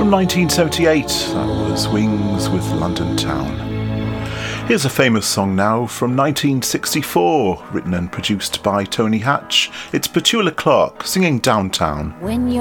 From 1978, that was Wings with London Town. Here's a famous song now from 1964, written and produced by Tony Hatch. It's Petula Clark singing Downtown. When you're